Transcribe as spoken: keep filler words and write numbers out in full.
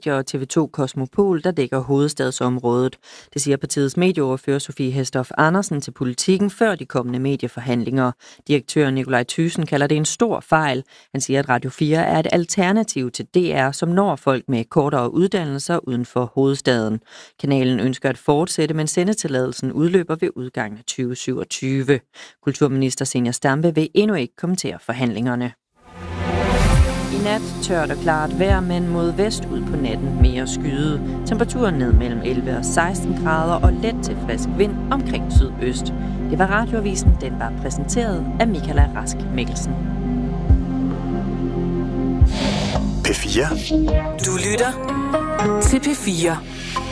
Medier og T V to Kosmopol, der dækker hovedstadsområdet. Det siger partiets medieordfører Sofie Hæstorff Andersen til Politikken før de kommende medieforhandlinger. Direktør Nikolaj Thyssen kalder det en stor fejl. Han siger, at Radio fire er et alternativ til D R, som når folk med kortere uddannelser uden for hovedstaden. Kanalen ønsker at fortsætte, men sendetilladelsen udløber ved udgangen af tyve syvogtyve. Kulturminister Zenia Stampe vil endnu ikke kommentere forhandlingerne. I nat tørt og klart vejr, men mod vest ud på natten mere skyde. Temperaturen ned mellem elleve og seksten grader og let til frisk vind omkring sydøst. Det var Radioavisen, den var præsenteret af Michaela Rask Mikkelsen. P fire. Du lytter til P fire.